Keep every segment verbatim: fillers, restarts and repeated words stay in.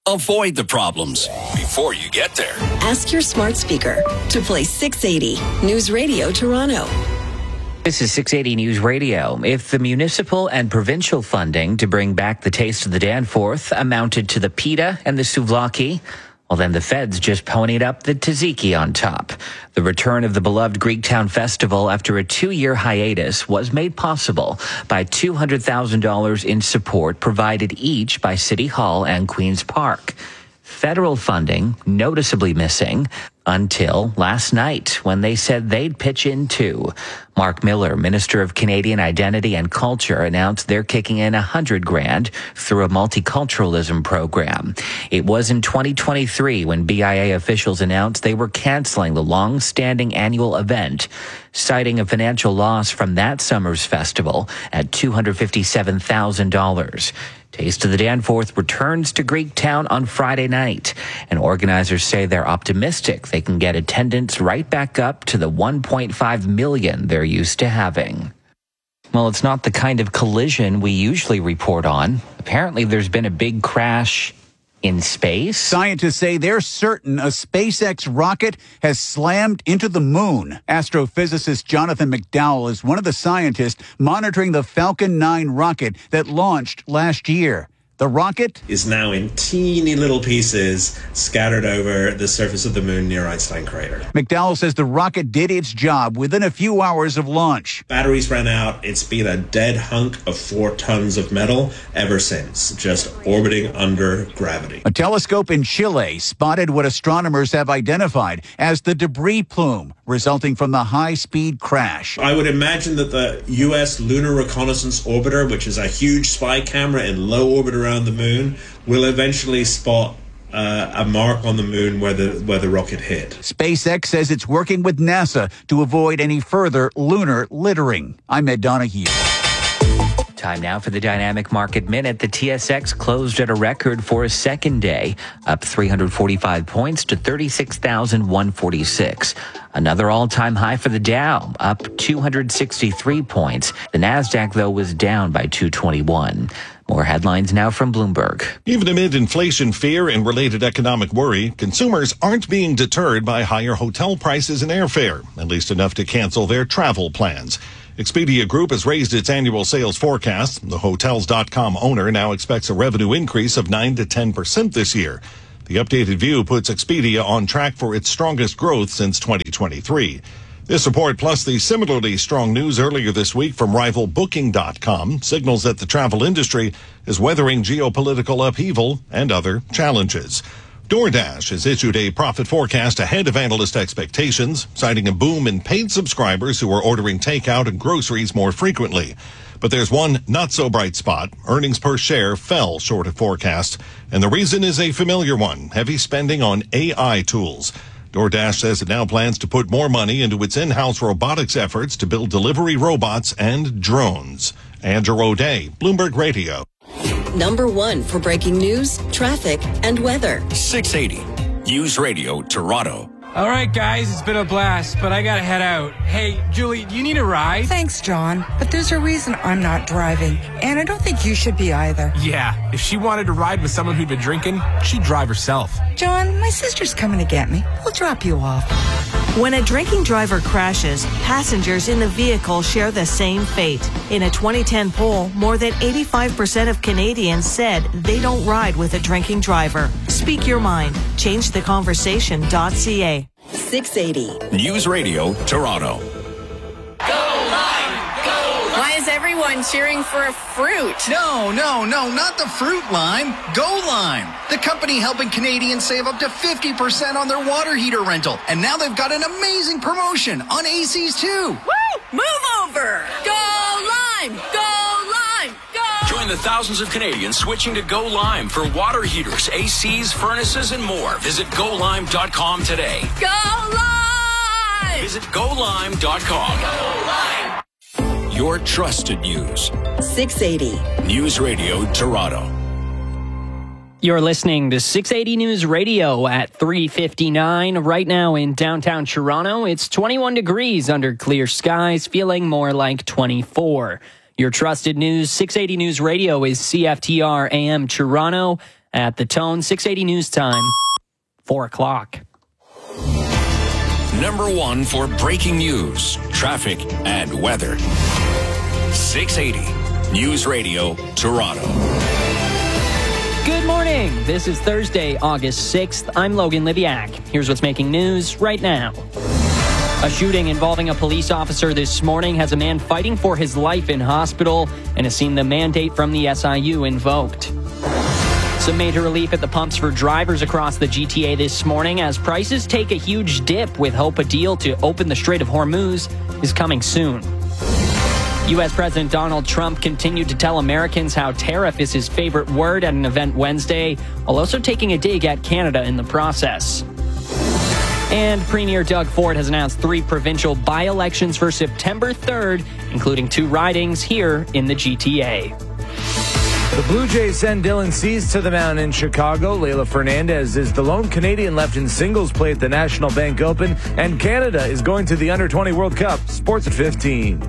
Avoid the problems before you get there. Ask your smart speaker to play six eighty News Radio Toronto. This is six eighty News Radio. If the municipal and provincial funding to bring back the Taste of the Danforth amounted to the pita and the souvlaki, well, then the feds just ponied up the tzatziki on top. The return of the beloved Greektown Festival after a two-year hiatus was made possible by two hundred thousand dollars in support provided each by City Hall and Queen's Park. Federal funding noticeably missing until last night when they said they'd pitch in too. Mark Miller, Minister of Canadian Identity and Culture, announced they're kicking in a hundred grand through a multiculturalism program. It was in twenty twenty-three when B I A officials announced they were canceling the long-standing annual event, citing a financial loss from that summer's festival at two hundred fifty-seven thousand dollars. Taste of the Danforth returns to Greektown on Friday night, and organizers say they're optimistic they can get attendance right back up to the one point five million they're used to having. Well, it's not the kind of collision we usually report on. Apparently, there's been a big crash in space. Scientists say they're certain a SpaceX rocket has slammed into the moon. Astrophysicist Jonathan McDowell is one of the scientists monitoring the Falcon nine rocket that launched last year. The rocket is now in teeny little pieces scattered over the surface of the moon near Einstein Crater. McDowell says the rocket did its job within a few hours of launch. Batteries ran out. It's been a dead hunk of four tons of metal ever since, just orbiting under gravity. A telescope in Chile spotted what astronomers have identified as the debris plume resulting from the high-speed crash. I would imagine that the U S Lunar Reconnaissance Orbiter, which is a huge spy camera in low orbit around the moon, will eventually spot uh, a mark on the moon where the where the rocket hit. SpaceX says it's working with NASA to avoid any further lunar littering. I'm Ed Donahue. Time now for the Dynamic Market Minute. The T S X closed at a record for a second day, up three hundred forty-five points to thirty-six thousand one hundred forty-six. Another all-time high for the Dow, up two hundred sixty-three points. The Nasdaq, though, was down by two hundred twenty-one. More headlines now from Bloomberg. Even amid inflation fear and related economic worry, consumers aren't being deterred by higher hotel prices and airfare, at least enough to cancel their travel plans. Expedia Group has raised its annual sales forecast. The Hotels dot com owner now expects a revenue increase of nine to ten percent this year. The updated view puts Expedia on track for its strongest growth since twenty twenty-three. This report, plus the similarly strong news earlier this week from rival Booking dot com, signals that the travel industry is weathering geopolitical upheaval and other challenges. DoorDash has issued a profit forecast ahead of analyst expectations, citing a boom in paid subscribers who are ordering takeout and groceries more frequently. But there's one not-so-bright spot. Earnings per share fell short of forecast, and the reason is a familiar one, heavy spending on A I tools. DoorDash says it now plans to put more money into its in-house robotics efforts to build delivery robots and drones. Andrew O'Day, Bloomberg Radio. Number one for breaking news, traffic, and weather. six eighty News Radio Toronto. All right, guys, it's been a blast, but I gotta head out. Hey, Julie, do you need a ride? Thanks, John, but there's a reason I'm not driving, and I don't think you should be either. Yeah, if she wanted to ride with someone who'd been drinking, she'd drive herself. John, my sister's coming to get me. We'll drop you off. When a drinking driver crashes, passengers in the vehicle share the same fate. In a twenty ten poll, more than eighty-five percent of Canadians said they don't ride with a drinking driver. Speak your mind. change the conversation dot c a. six eighty News Radio Toronto. Why is everyone cheering for a fruit? No, no, no, not the fruit lime. Go Lime, the company helping Canadians save up to fifty percent on their water heater rental. And now they've got an amazing promotion on A Cs too. Woo! Move over! Go Lime! Go Lime! Go! Join the thousands of Canadians switching to Go Lime for water heaters, A Cs, furnaces, and more. Visit go lime dot com today. Go Lime! Visit go lime dot com. Go Lime! Your trusted news. six eighty News Radio Toronto. You're listening to six eighty News Radio at three fifty-nine. Right now in downtown Toronto, it's twenty-one degrees under clear skies, feeling more like twenty-four. Your trusted news, six eighty News Radio is C F T R A M Toronto. At the Tone, six eighty News Time, four o'clock. Number one for breaking news, traffic, and weather. six eighty News Radio, Toronto. Good morning. This is Thursday, August sixth. I'm Logan Liviak. Here's what's making news right now. A shooting involving a police officer this morning has a man fighting for his life in hospital and has seen the mandate from the S I U invoked. Some major relief at the pumps for drivers across the G T A this morning as prices take a huge dip with hope a deal to open the Strait of Hormuz is coming soon. U S President Donald Trump continued to tell Americans how tariff is his favorite word at an event Wednesday, while also taking a dig at Canada in the process. And Premier Doug Ford has announced three provincial by-elections for September third, including two ridings here in the G T A. The Blue Jays send Dylan Cease to the mound in Chicago. Leila Fernandez is the lone Canadian left in singles play at the National Bank Open. And Canada is going to the under twenty World Cup. Sports at fifteen.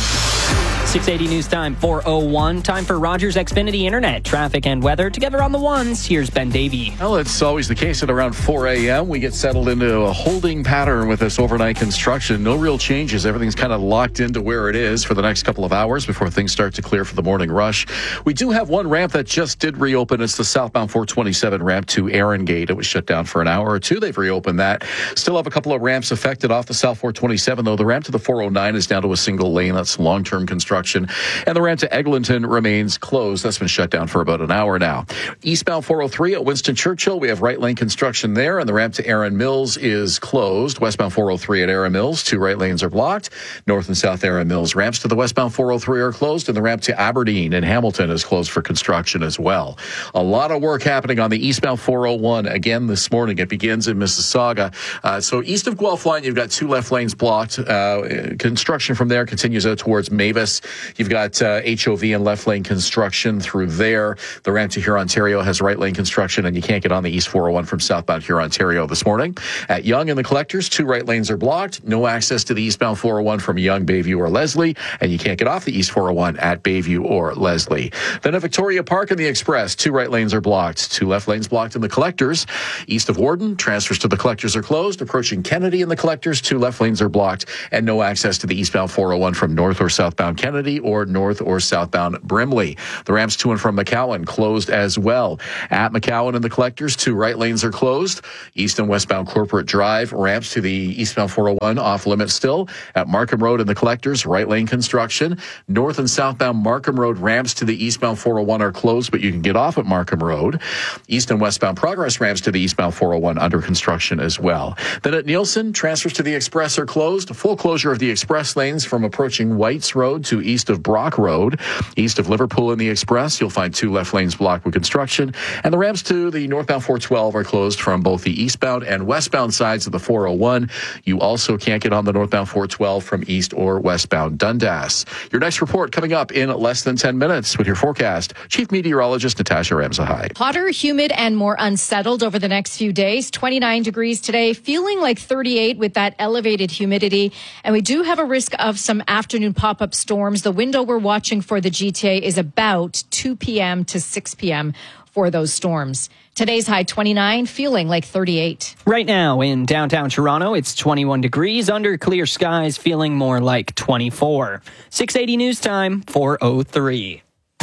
six eighty News Time, four oh one. Time for Rogers Xfinity Internet, traffic and weather. Together on the ones, here's Ben Davey. Well, it's always the case at around four a.m. We get settled into a holding pattern with this overnight construction. No real changes. Everything's kind of locked into where it is for the next couple of hours before things start to clear for the morning rush. We do have one ramp that just did reopen. It's the southbound four twenty-seven ramp to Erin Gate. It was shut down for an hour or two. They've reopened that. Still have a couple of ramps affected off the south four twenty-seven, though. The ramp to the four oh nine is down to a single lane. That's long-term construction. And the ramp to Eglinton remains closed. That's been shut down for about an hour now. Eastbound four oh three at Winston Churchill, we have right lane construction there, and the ramp to Erin Mills is closed. Westbound four oh three at Erin Mills, two right lanes are blocked. North and south Erin Mills ramps to the westbound four oh three are closed, and the ramp to Aberdeen and Hamilton is closed for construction as well. A lot of work happening on the eastbound four oh one again this morning. It begins in Mississauga. Uh, so east of Guelph Line, you've got two left lanes blocked. Uh, construction from there continues out towards Mavis. You've got uh, H O V and left lane construction through there. The ramp to Huron-Ontario has right lane construction, and you can't get on the East four oh one from southbound Huron-Ontario this morning. At Yonge and the Collectors, two right lanes are blocked. No access to the eastbound four oh one from Yonge, Bayview, or Leslie, and you can't get off the East four oh one at Bayview or Leslie. Then at Victoria Park and the Express, two right lanes are blocked. Two left lanes blocked in the Collectors. East of Warden, transfers to the Collectors are closed. Approaching Kennedy and the Collectors, two left lanes are blocked, and no access to the eastbound four oh one from north or southbound Kennedy or north or southbound Brimley. The ramps to and from McCowan closed as well. At McCowan and the Collectors, two right lanes are closed. East and westbound Corporate Drive, ramps to the eastbound four oh one off limits still. At Markham Road and the Collectors, right lane construction. North and southbound Markham Road ramps to the eastbound four oh one are closed, but you can get off at Markham Road. East and westbound Progress ramps to the eastbound four oh one under construction as well. Then at Nielsen, transfers to the Express are closed. A full closure of the Express lanes from approaching Whites Road to east of Brock Road. East of Liverpool in the Express, you'll find two left lanes blocked with construction. And the ramps to the northbound four twelve are closed from both the eastbound and westbound sides of the four oh one. You also can't get on the northbound four twelve from east or westbound Dundas. Your next report coming up in less than ten minutes with your forecast. Chief Meteorologist Natasha Ramzahai. Hotter, humid, and more unsettled over the next few days. twenty-nine degrees today, feeling like thirty-eight with that elevated humidity. And we do have a risk of some afternoon pop-up storms. The window we're watching for the G T A is about two p.m. to six p.m. for those storms. Today's high twenty-nine, feeling like thirty-eight. Right now in downtown Toronto, it's twenty-one degrees under clear skies, feeling more like twenty-four. six eighty News Time, four oh three.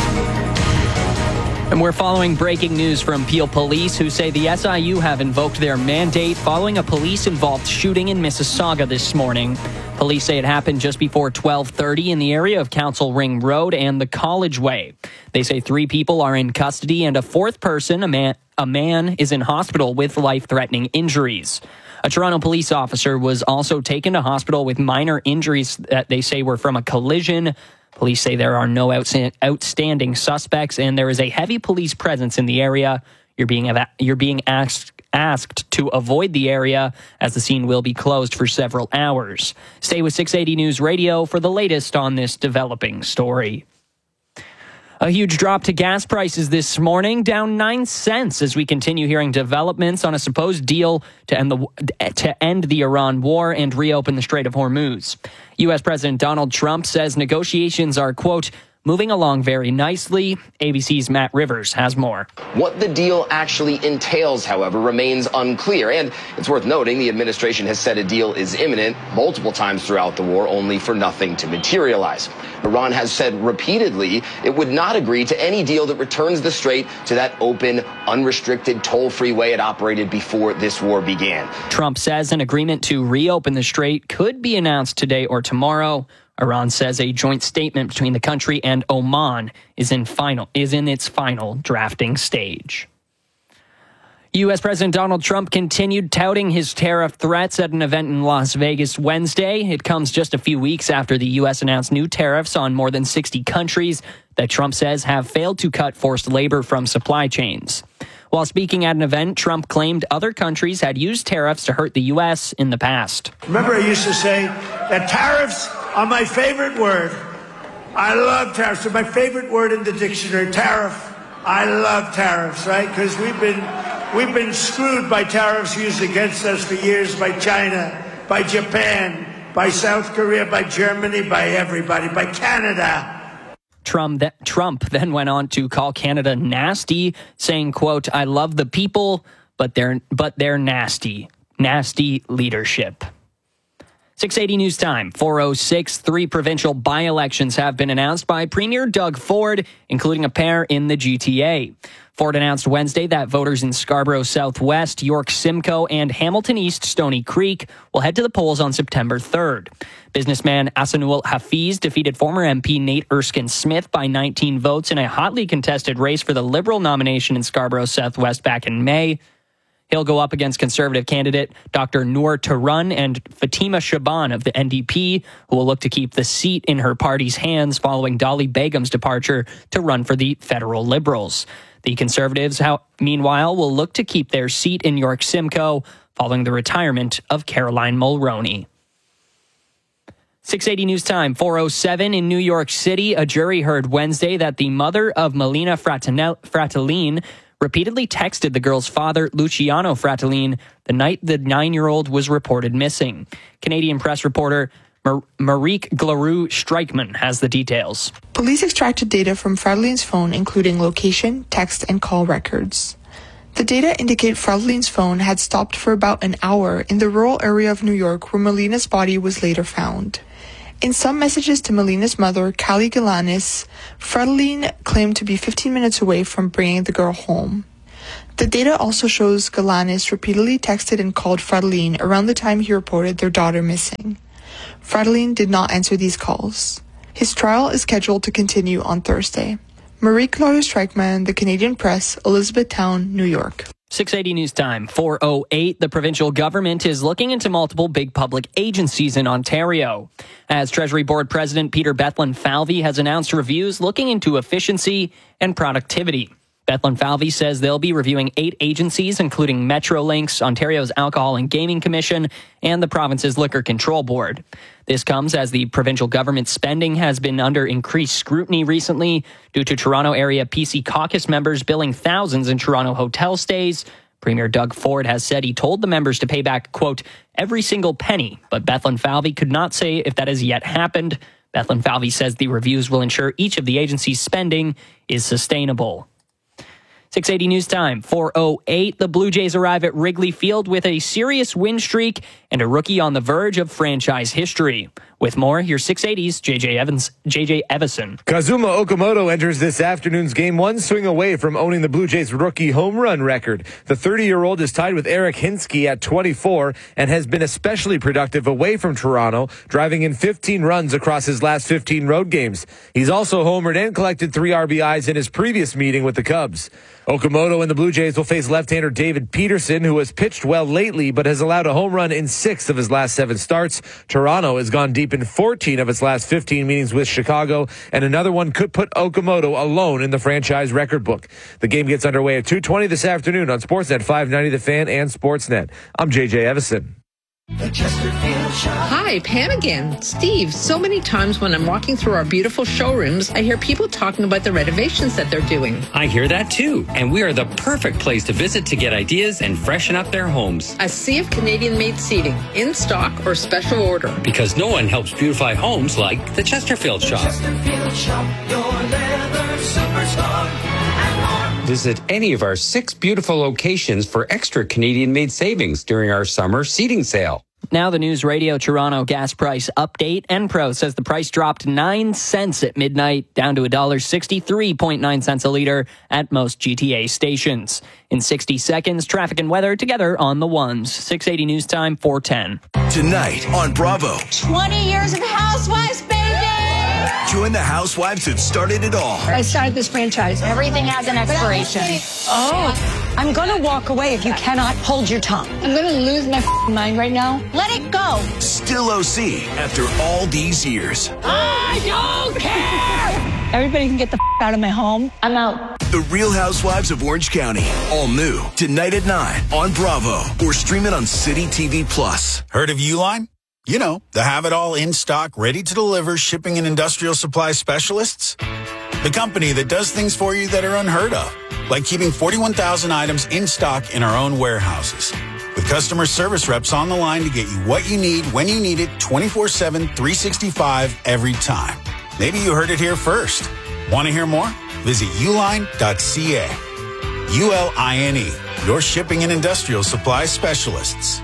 And we're following breaking news from Peel Police, who say the S I U have invoked their mandate following a police-involved shooting in Mississauga this morning. Police say it happened just before twelve thirty in the area of Council Ring Road and the College Way. They say three people are in custody and a fourth person, a man, a man is in hospital with life-threatening injuries. A Toronto police officer was also taken to hospital with minor injuries that they say were from a collision. Police say there are no outstanding suspects and there is a heavy police presence in the area. You're being you're being asked asked to avoid the area as the scene will be closed for several hours. Stay with six eighty News Radio for the latest on this developing story. A huge drop to gas prices this morning, down nine cents as we continue hearing developments on a supposed deal to end the to end the Iran war and reopen the Strait of Hormuz. U S President Donald Trump says negotiations are, quote, moving along very nicely. A B C's Matt Rivers has more. What the deal actually entails, however, remains unclear. And it's worth noting the administration has said a deal is imminent multiple times throughout the war, only for nothing to materialize. Iran has said repeatedly it would not agree to any deal that returns the strait to that open, unrestricted, toll-free way it operated before this war began. Trump says an agreement to reopen the strait could be announced today or tomorrow. Iran says a joint statement between the country and Oman is in final is in its final drafting stage. U S President Donald Trump continued touting his tariff threats at an event in Las Vegas Wednesday. It comes just a few weeks after the U S announced new tariffs on more than sixty countries that Trump says have failed to cut forced labor from supply chains. While speaking at an event, Trump claimed other countries had used tariffs to hurt the U S in the past. Remember, I used to say that tariffs are my favorite word. I love tariffs. They're my favorite word in the dictionary. Tariff. I love tariffs, right? Because we've been we've been screwed by tariffs used against us for years by China, by Japan, by South Korea, by Germany, by everybody, by Canada. Trump, th- Trump then went on to call Canada nasty, saying, quote, "I love the people, but they're but they're nasty. Nasty leadership." six eighty News Time, four oh six. Three provincial by-elections have been announced by Premier Doug Ford, including a pair in the G T A. Ford announced Wednesday that voters in Scarborough Southwest, York Simcoe, and Hamilton East Stony Creek will head to the polls on September third. Businessman Asanul Hafiz defeated former M P Nate Erskine-Smith by nineteen votes in a hotly contested race for the Liberal nomination in Scarborough Southwest back in May. He'll go up against Conservative candidate Doctor Noor Tarun and Fatima Shaban of the N D P, who will look to keep the seat in her party's hands following Dolly Begum's departure to run for the federal Liberals. The Conservatives, how, meanwhile, will look to keep their seat in York Simcoe following the retirement of Caroline Mulroney. six eighty News Time, four oh seven. In New York City, a jury heard Wednesday that the mother of Melina Fratelline repeatedly texted the girl's father, Luciano Fratelline, the night the nine-year-old was reported missing. Canadian press reporter Mar- Marique Glaroux-Streichman has the details. Police extracted data from Fratelline's phone, including location, text, and call records. The data indicate Fratelline's phone had stopped for about an hour in the rural area of New York where Melina's body was later found. In some messages to Melina's mother, Callie Galanis, Fratelline claimed to be fifteen minutes away from bringing the girl home. The data also shows Galanis repeatedly texted and called Fratelline around the time he reported their daughter missing. Fratelline did not answer these calls. His trial is scheduled to continue on Thursday. Marie Claudia Streichman, The Canadian Press, Elizabethtown, New York. six eighty News Time, four oh eight. The provincial government is looking into multiple big public agencies in Ontario. As Treasury Board President Peter Bethlen-Falvey has announced reviews looking into efficiency and productivity. Bethlen-Falvey says they'll be reviewing eight agencies, including Metrolinx, Ontario's Alcohol and Gaming Commission, and the province's Liquor Control Board. This comes as the provincial government spending has been under increased scrutiny recently due to Toronto area P C caucus members billing thousands in Toronto hotel stays. Premier Doug Ford has said he told the members to pay back, quote, every single penny, but Bethlen-Falvey could not say if that has yet happened. Bethlen-Falvey says the reviews will ensure each of the agency's spending is sustainable. six eighty News Time, four oh eight. The Blue Jays arrive at Wrigley Field with a serious win streak and a rookie on the verge of franchise history. With more, here's six eighty's J J Evans, J J Evison. Kazuma Okamoto enters this afternoon's game one swing away from owning the Blue Jays' rookie home run record. The thirty-year-old is tied with Eric Hinsky at twenty-four and has been especially productive away from Toronto, driving in fifteen runs across his last fifteen road games. He's also homered and collected three R B Is in his previous meeting with the Cubs. Okamoto and the Blue Jays will face left-hander David Peterson, who has pitched well lately but has allowed a home run in six of his last seven starts. Toronto has gone deep in fourteen of its last fifteen meetings with Chicago, and another one could put Okamoto alone in the franchise record book. The game gets underway at two twenty this afternoon on Sportsnet five ninety The Fan and Sportsnet. I'm J J Evison. The Chesterfield Show. Hi, Pam again. Steve, so many times when I'm walking through our beautiful showrooms, I hear people talking about the renovations that they're doing. I hear that too, and we are the perfect place to visit to get ideas and freshen up their homes. A sea of Canadian-made seating, in stock or special order. Because no one helps beautify homes like the Chesterfield Shop. Chesterfield Shop, your leather superstar. Visit any of our six beautiful locations for extra Canadian-made savings during our summer seating sale. Now the News Radio Toronto gas price update. Enpro says the price dropped nine cents at midnight, down to one dollar sixty-three point nine cents a liter at most G T A stations. In sixty seconds, traffic and weather together on the ones. six eighty News Time, four ten. Tonight on Bravo. twenty years of Housewives, baby! Join the housewives that started it all. I started this franchise. Everything has an expiration. Oh, I'm going to walk away if you cannot hold your tongue. I'm going to lose my mind right now. Let it go. Still O C after all these years. I don't care. Everybody can get the out of my home. I'm out. The Real Housewives of Orange County. All new tonight at nine on Bravo or stream it on City T V Plus. Heard of Uline? You know, the have-it-all in-stock, ready-to-deliver shipping and industrial supply specialists. The company that does things for you that are unheard of, like keeping forty-one thousand items in stock in our own warehouses. With customer service reps on the line to get you what you need, when you need it, twenty-four seven, three sixty-five, every time. Maybe you heard it here first. Want to hear more? Visit uline dot c a. U L I N E, your shipping and industrial supply specialists.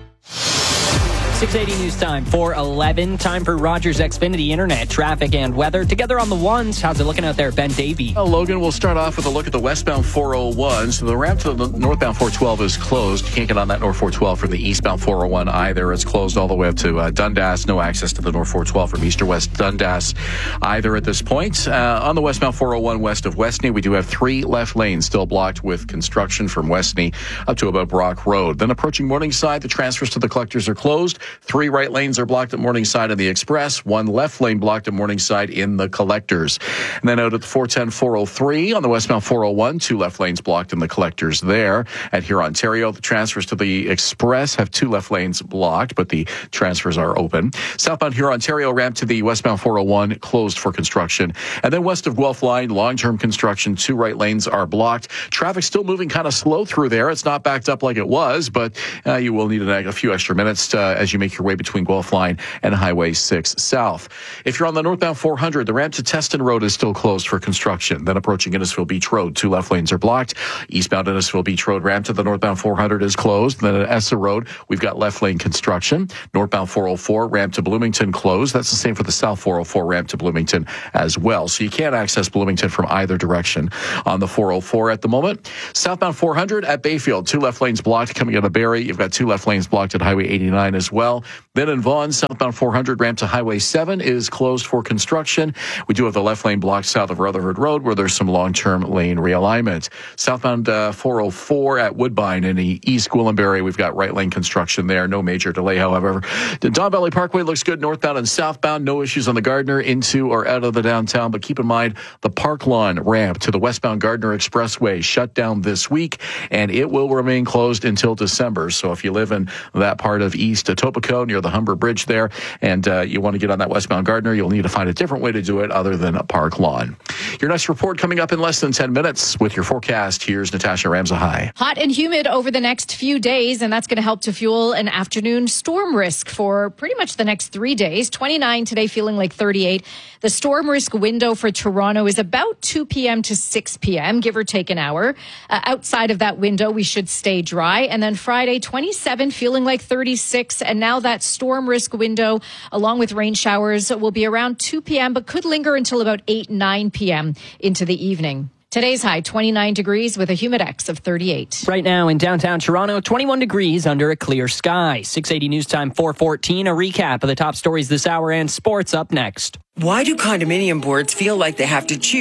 six eighty News Time, four eleven. Time for Rogers Xfinity Internet, traffic and weather. Together on the ones. How's it looking out there, Ben Davey? Well, Logan, we'll start off with a look at the westbound four oh one. So the ramp to the northbound four twelve is closed. You can't get on that North four twelve from the eastbound four oh one either. It's closed all the way up to uh, Dundas. No access to the North four twelve from east or west Dundas either at this point. Uh, on the westbound four oh one west of Westney, we do have three left lanes still blocked with construction from Westney up to about Brock Road. Then approaching Morningside, the transfers to the collectors are closed. Three right lanes are blocked at Morningside of the Express. One left lane blocked at Morningside in the collectors. And then out at the four ten, four oh three on the westbound four oh one, two left lanes blocked in the collectors there. At Huron, Ontario, the transfers to the Express have two left lanes blocked, but the transfers are open. Southbound Huron, Ontario ramp to the westbound four oh one closed for construction. And then west of Guelph Line, long-term construction, two right lanes are blocked. Traffic still moving kind of slow through there. It's not backed up like it was, but uh, you will need a, a few extra minutes uh, as you make your way between Guelph Line and Highway six South. If you're on the northbound four hundred, the ramp to Teston Road is still closed for construction. Then approaching Innisfil Beach Road, two left lanes are blocked. Eastbound Innisfil Beach Road ramp to the northbound four hundred is closed. Then at Essa Road, we've got left lane construction. Northbound four oh four ramp to Bloomington closed. That's the same for the south four oh four ramp to Bloomington as well. So you can't access Bloomington from either direction on the four oh four at the moment. Southbound four hundred at Bayfield, two left lanes blocked coming out of Barrie. You've got two left lanes blocked at Highway eighty-nine as well. Then in Vaughan, southbound four hundred ramp to Highway seven is closed for construction. We do have the left lane blocked south of Rutherford Road where there's some long-term lane realignment. Southbound uh, four oh four at Woodbine in the East Gwillimbury, we've got right lane construction there. No major delay, however. The Don Valley Parkway looks good northbound and southbound. No issues on the Gardner into or out of the downtown, but keep in mind the Park Lawn ramp to the westbound Gardner Expressway shut down this week, and it will remain closed until December. So if you live in that part of East Etobicoke near the Humber Bridge there, and uh, you want to get on that westbound Gardner, you'll need to find a different way to do it other than a Park Lawn. Your next report coming up in less than ten minutes with your forecast. Here's Natasha Ramsahai. Hot and humid over the next few days, and that's going to help to fuel an afternoon storm risk for pretty much the next three days. twenty-nine today, feeling like thirty-eight. The storm risk window for Toronto is about two p.m. to six p.m., give or take an hour. Uh, outside of that window, we should stay dry. And then Friday, twenty-seven, feeling like thirty-six. And now that storm risk window, along with rain showers, will be around two p.m., but could linger until about eight, nine p.m. into the evening. Today's high, twenty-nine degrees with a humidex of thirty-eight. Right now in downtown Toronto, twenty-one degrees under a clear sky. six eighty News Time, four fourteen. A recap of the top stories this hour and sports up next. Why do condominium boards feel like they have to choose?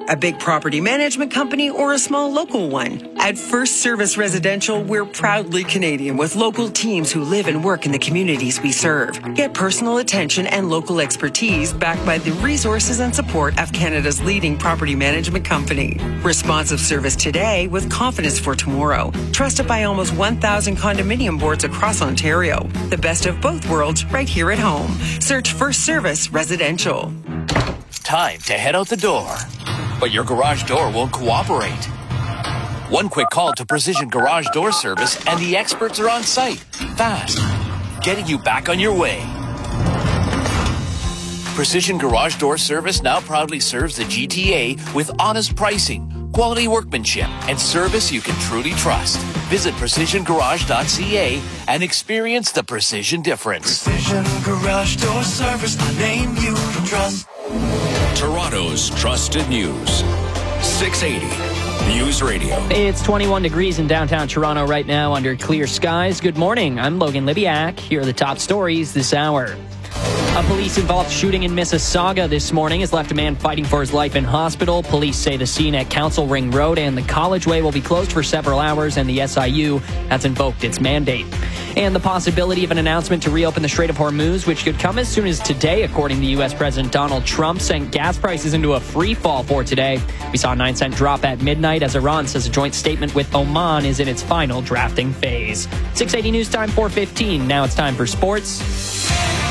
A big property management company or a small local one? At First Service Residential, we're proudly Canadian with local teams who live and work in the communities we serve. Get personal attention and local expertise backed by the resources and support of Canada's leading property management company. Responsive service today with confidence for tomorrow. Trusted by almost one thousand condominium boards across Ontario. The best of both worlds right here at home. Search First Service Residential. Time to head out the door. But your garage door won't cooperate. One quick call to Precision Garage Door Service and the experts are on site. Fast. Getting you back on your way. Precision Garage Door Service now proudly serves the G T A with honest pricing, quality workmanship, and service you can truly trust. Visit precision garage dot c a and experience the precision difference. Precision Garage Door Service, the name you can trust. Toronto's trusted news. six eighty News Radio. It's twenty-one degrees in downtown Toronto right now under clear skies. Good morning. I'm Logan Libiak. Here are the top stories this hour. A police-involved shooting in Mississauga this morning has left a man fighting for his life in hospital. Police say the scene at Council Ring Road and the College Way will be closed for several hours, and the S I U has invoked its mandate. And the possibility of an announcement to reopen the Strait of Hormuz, which could come as soon as today, according to U S President Donald Trump, sent gas prices into a free fall for today. We saw a nine cent drop at midnight as Iran says a joint statement with Oman is in its final drafting phase. six eighty News Time, four fifteen. Now it's time for sports.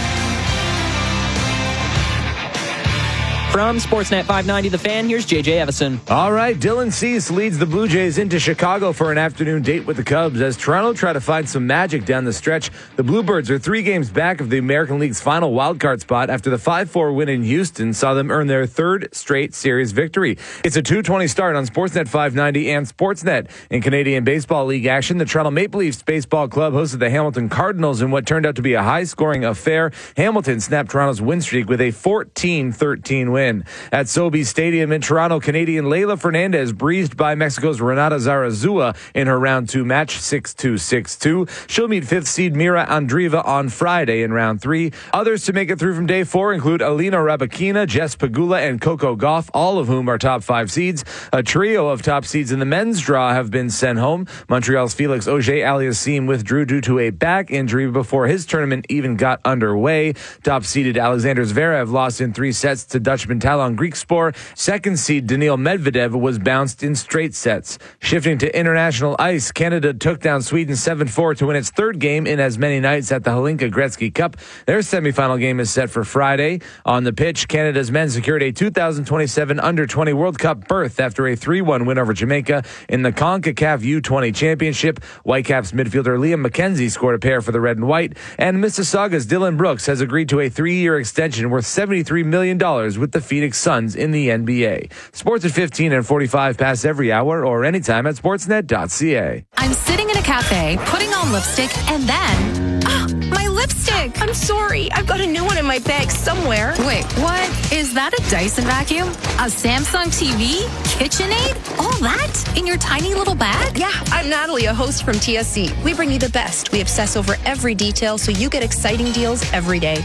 From Sportsnet five ninety The Fan, here's J J Evison. All right, Dylan Cease leads the Blue Jays into Chicago for an afternoon date with the Cubs as Toronto try to find some magic down the stretch. The Bluebirds are three games back of the American League's final wildcard spot after the five four win in Houston saw them earn their third straight series victory. It's a two twenty start on Sportsnet five ninety and Sportsnet. In Canadian Baseball League action, the Toronto Maple Leafs Baseball Club hosted the Hamilton Cardinals in what turned out to be a high-scoring affair. Hamilton snapped Toronto's win streak with a fourteen thirteen win. At Sobeys Stadium in Toronto, Canadian Leylah Fernandez breezed by Mexico's Renata Zarazua in her round two match, six two, six two. She'll meet fifth seed Mira Andreeva on Friday in round three. Others to make it through from day four include Alina Rybakina, Jess Pegula, and Coco Gauff, all of whom are top five seeds. A trio of top seeds in the men's draw have been sent home. Montreal's Felix Auger-Aliassime withdrew due to a back injury before his tournament even got underway. Top-seeded Alexander Zverev lost in three sets to Dutchman Talon Griekspoor. Second seed Daniil Medvedev was bounced in straight sets. Shifting to international ice, Canada took down Sweden seven four to win its third game in as many nights at the Hlinka Gretzky Cup. Their semifinal game is set for Friday. On the pitch, Canada's men secured a two thousand twenty-seven under twenty World Cup berth after a three one win over Jamaica in the CONCACAF U twenty Championship. Whitecaps midfielder Liam McKenzie scored a pair for the red and white, and Mississauga's Dylan Brooks has agreed to a three-year extension worth seventy-three million dollars with the Phoenix Suns in the N B A. Sports at fifteen and forty-five pass every hour or anytime at sportsnet dot c a. I'm sitting in a cafe, putting on lipstick, and then... Ah, my lipstick! I'm sorry. I've got a new one in my bag somewhere. Wait, what? Is that a Dyson vacuum? A Samsung T V? KitchenAid? All that? In your tiny little bag? Yeah, I'm Natalie, a host from T S C. We bring you the best. We obsess over every detail so you get exciting deals every day.